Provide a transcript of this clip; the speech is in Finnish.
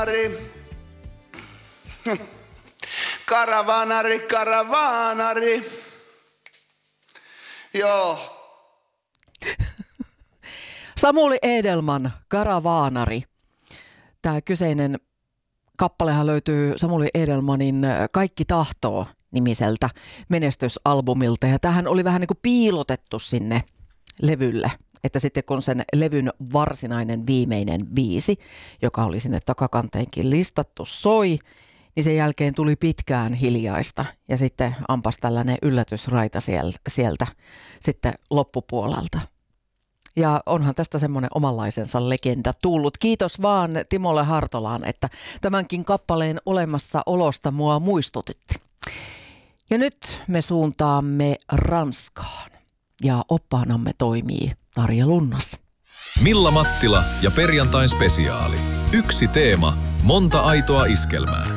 karavaanari. Karavaanari. Joo. Samuli Edelman, Karavaanari. Tämä kyseinen kappalehan löytyy Samuli Edelmanin Kaikki tahtoo -nimiseltä menestysalbumilta. Ja tämähän oli vähän niin kuin piilotettu sinne levylle. Että sitten kun sen levyn varsinainen viimeinen biisi, joka oli sinne takakanteenkin listattu, soi, niin sen jälkeen tuli pitkään hiljaista. Ja sitten ampas tällainen yllätysraita sieltä sitten loppupuolelta. Ja onhan tästä semmoinen omanlaisensa legenda tullut. Kiitos vaan Timolle Hartolaan, että tämänkin kappaleen olemassaolosta mua muistutitte. Ja nyt me suuntaamme Ranskaan. Ja oppaanamme toimii Tarja Lunnas. Milla Mattila ja perjantain spesiaali. Yksi teema, monta aitoa iskelmää.